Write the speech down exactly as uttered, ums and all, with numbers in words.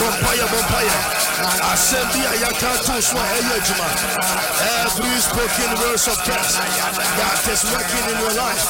Bompire, Bompire. Assembly Ayakato Swahili. Every spoken words of curse that is working in your life.